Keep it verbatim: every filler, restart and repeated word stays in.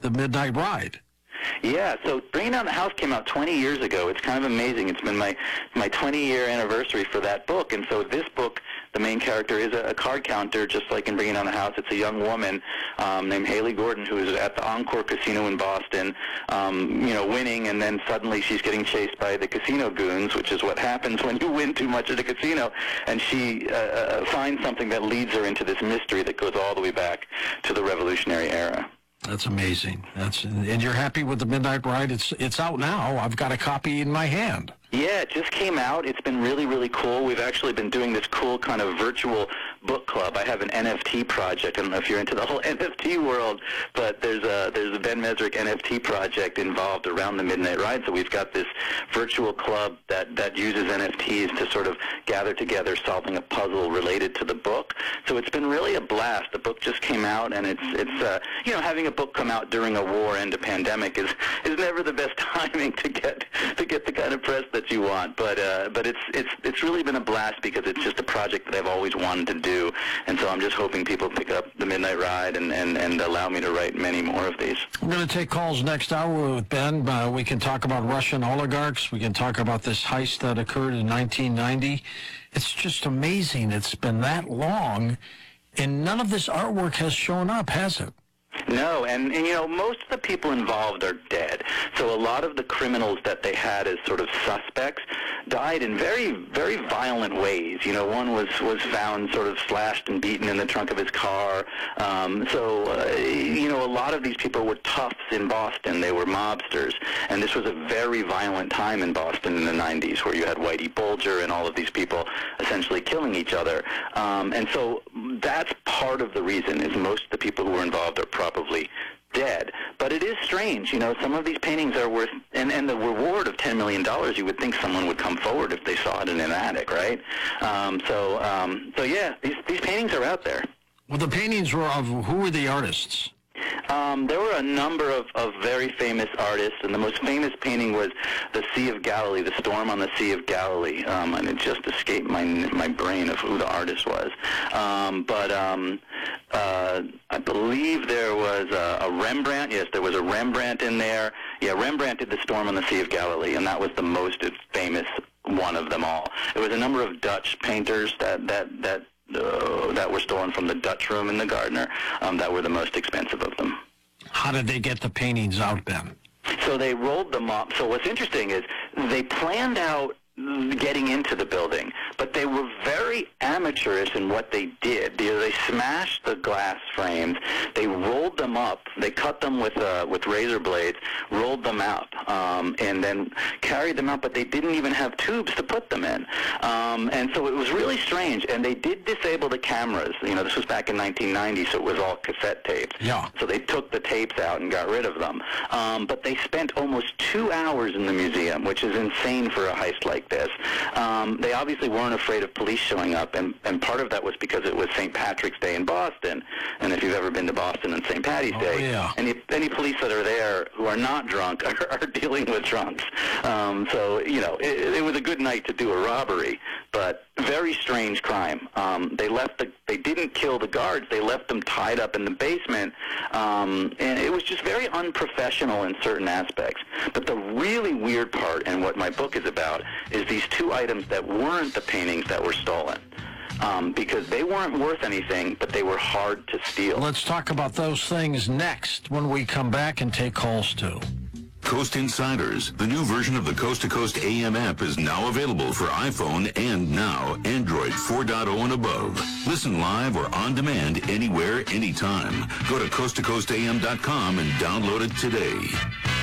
The Midnight Ride. Yeah, so Bringing Down the House came out twenty years ago. It's kind of amazing. It's been my my twenty-year anniversary for that book, and so this book, the main character is a, a card counter, just like in Bringing Down the House. It's a young woman um, named Haley Gordon who is at the Encore Casino in Boston, um, you know, winning, and then suddenly she's getting chased by the casino goons, which is what happens when you win too much at the casino, and she uh, finds something that leads her into this mystery that goes all the way back to the Revolutionary era. That's amazing. That's and you're happy with the Midnight Ride? It's it's out now. I've got a copy in my hand. Yeah, it just came out. It's been really, really cool. We've actually been doing this cool kind of virtual book club. I have an N F T project. I don't know if you're into the whole N F T world, but there's a there's a Ben Mesrick N F T project involved around the Midnight Ride. So we've got this virtual club that, that uses N F Ts to sort of gather together solving a puzzle related to the book. So it's been really a blast. The book just came out, and it's it's uh, you know, having a book come out during a war and a pandemic is is never the best timing to get to get the kind of press that you want, but uh, but it's it's it's really been a blast because it's just a project that I've always wanted to do, and so I'm just hoping people pick up the Midnight Ride and, and, and allow me to write many more of these. We're going to take calls next hour with Ben. Uh, we can talk about Russian oligarchs. We can talk about this heist that occurred in nineteen ninety. It's just amazing. It's been that long, and none of this artwork has shown up, has it? No, and, and, you know, most of the people involved are dead. So a lot of the criminals that they had as sort of suspects died in very, very violent ways. You know, one was, was found sort of slashed and beaten in the trunk of his car. Um, so, uh, you know, a lot of these people were toughs in Boston. They were mobsters. And this was a very violent time in Boston in the nineties where you had Whitey Bulger and all of these people essentially killing each other. Um, and so that's part of the reason is most of the people who were involved are probably dead. But it is strange, you know, some of these paintings are worth, and, and the reward of ten million dollars, you would think someone would come forward if they saw it in an attic, right? Um, so, um, so yeah, these, these paintings are out there. Well, the paintings were of, who were the artists? Um, there were a number of, of very famous artists, and the most famous painting was the Sea of Galilee, the storm on the Sea of Galilee, um, and it just escaped my my brain of who the artist was. Um, but um, uh, I believe there was a, a Rembrandt. Yes, there was a Rembrandt in there. Yeah, Rembrandt did the storm on the Sea of Galilee, and that was the most famous one of them all. There was a number of Dutch painters that that that. Uh, that were stolen from the Dutch room in the Gardner, um, that were the most expensive of them. How did they get the paintings out, Ben? So they rolled them up. So what's interesting is they planned out getting into the building, but they were very amateurish in what they did. They, they smashed the glass frames, they rolled them up, they cut them with uh, with razor blades, rolled them up, um, and then carried them out, but they didn't even have tubes to put them in. Um, and so it was really strange, and they did disable the cameras. You know, this was back in nineteen ninety, so it was all cassette tapes. Yeah. So they took the tapes out and got rid of them. Um, but they spent almost two hours in the museum, which is insane for a heist like this. Um, they obviously weren't afraid of police showing up, and, and part of that was because it was Saint Patrick's Day in Boston, and if you've ever been to Boston on Saint Patty's oh, Day, yeah. any, any police that are there who are not drunk are, are dealing with drunks. Um, so, you know, it, it was a good night to do a robbery, but very strange crime. Um, they left the, they didn't kill the guards, they left them tied up in the basement, um, and it was just very unprofessional in certain aspects. But the really weird part, and what my book is about, is these two items that weren't the paintings that were stolen. Um, because they weren't worth anything, but they were hard to steal. Let's talk about those things next when we come back and take calls too. Coast Insiders, the new version of the Coast to Coast A M app, is now available for iPhone and now Android four point oh and above. Listen live or on demand anywhere, anytime. Go to coast to coast A M dot com and download it today.